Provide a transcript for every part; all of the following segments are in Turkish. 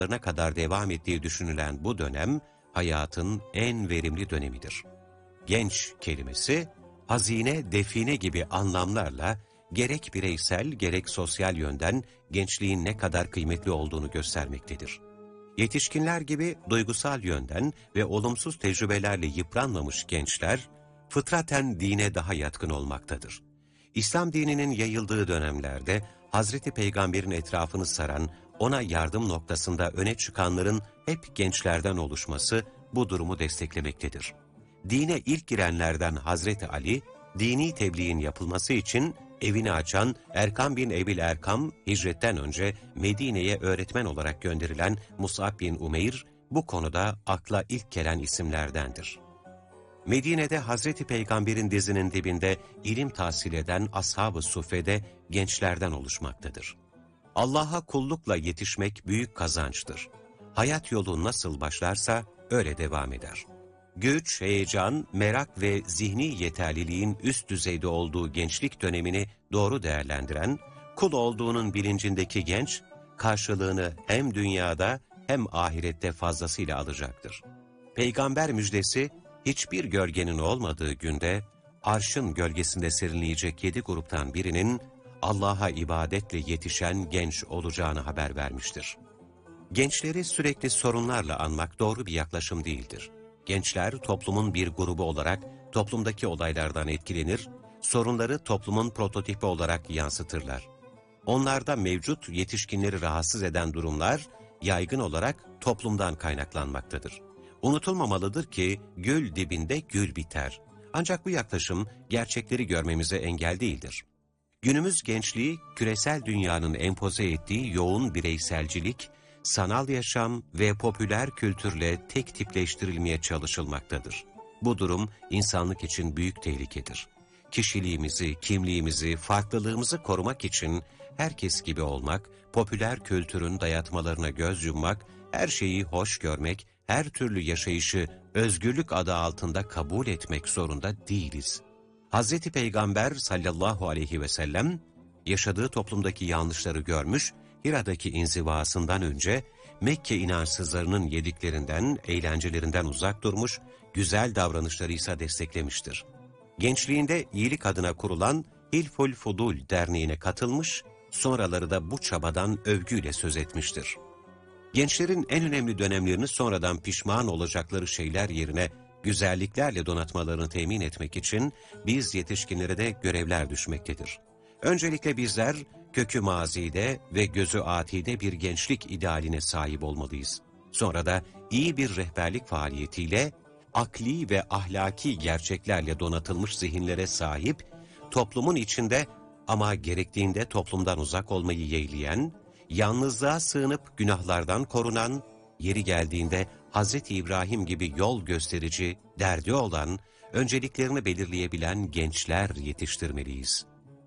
kadar devam ettiği düşünülen bu dönem, hayatın en verimli dönemidir. Genç kelimesi, hazine, define gibi anlamlarla gerek bireysel gerek sosyal yönden gençliğin ne kadar kıymetli olduğunu göstermektedir. Yetişkinler gibi duygusal yönden ve olumsuz tecrübelerle yıpranmamış gençler, fıtraten dine daha yatkın olmaktadır. İslam dininin yayıldığı dönemlerde Hazreti Peygamber'in etrafını saran, ona yardım noktasında öne çıkanların hep gençlerden oluşması bu durumu desteklemektedir. Dine ilk girenlerden Hazreti Ali, dini tebliğin yapılması için evini açan Erkam bin Ebil Erkam, hicretten önce Medine'ye öğretmen olarak gönderilen Mus'ab bin Umeyr, bu konuda akla ilk gelen isimlerdendir. Medine'de Hazreti Peygamber'in dizinin dibinde ilim tahsil eden Ashab-ı Suffe'de gençlerden oluşmaktadır. Allah'a kullukla yetişmek büyük kazançtır. Hayat yolu nasıl başlarsa öyle devam eder. Güç, heyecan, merak ve zihni yeterliliğin üst düzeyde olduğu gençlik dönemini doğru değerlendiren, kul olduğunun bilincindeki genç, karşılığını hem dünyada hem ahirette fazlasıyla alacaktır. Peygamber müjdesi, hiçbir gölgenin olmadığı günde, arşın gölgesinde serinleyecek 7 gruptan birinin, Allah'a ibadetle yetişen genç olacağını haber vermiştir. Gençleri sürekli sorunlarla anmak doğru bir yaklaşım değildir. Gençler toplumun bir grubu olarak toplumdaki olaylardan etkilenir, sorunları toplumun prototipi olarak yansıtırlar. Onlarda mevcut yetişkinleri rahatsız eden durumlar yaygın olarak toplumdan kaynaklanmaktadır. Unutulmamalıdır ki göl dibinde gül biter. Ancak bu yaklaşım gerçekleri görmemize engel değildir. Günümüz gençliği küresel dünyanın empoze ettiği yoğun bireyselcilik, sanal yaşam ve popüler kültürle tek tipleştirilmeye çalışılmaktadır. Bu durum insanlık için büyük tehlikedir. Kişiliğimizi, kimliğimizi, farklılığımızı korumak için herkes gibi olmak, popüler kültürün dayatmalarına göz yummak, her şeyi hoş görmek, her türlü yaşayışı özgürlük adı altında kabul etmek zorunda değiliz. Hz. Peygamber sallallahu aleyhi ve sellem, yaşadığı toplumdaki yanlışları görmüş, Hira'daki inzivasından önce Mekke inançsızlarının yediklerinden, eğlencelerinden uzak durmuş, güzel davranışları ise desteklemiştir. Gençliğinde iyilik adına kurulan Hilful Fudul Derneği'ne katılmış, sonraları da bu çabadan övgüyle söz etmiştir. Gençlerin en önemli dönemlerini sonradan pişman olacakları şeyler yerine güzelliklerle donatmalarını temin etmek için biz yetişkinlere de görevler düşmektedir. Öncelikle bizler kökü mazide ve gözü atide bir gençlik idealine sahip olmalıyız. Sonra da iyi bir rehberlik faaliyetiyle akli ve ahlaki gerçeklerle donatılmış zihinlere sahip, toplumun içinde ama gerektiğinde toplumdan uzak olmayı yeğleyen, yalnızlığa sığınıp günahlardan korunan, yeri geldiğinde Hz. İbrahim gibi yol gösterici, derdi olan, önceliklerini belirleyebilen gençler yetiştirmeliyiz.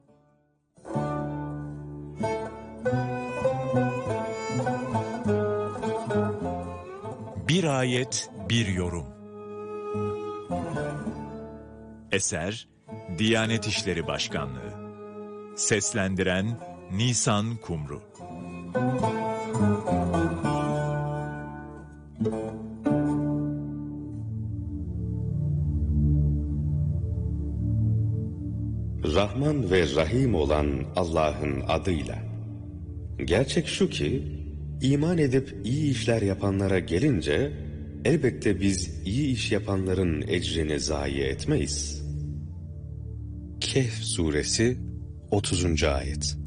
Bir ayet, bir yorum. Eser, Diyanet İşleri Başkanlığı. Seslendiren Nisan Kumru. Rahman ve Rahim olan Allah'ın adıyla. Gerçek şu ki, iman edip iyi işler yapanlara gelince, elbette biz iyi iş yapanların ecrini zayi etmeyiz. Kehf suresi 30. ayet.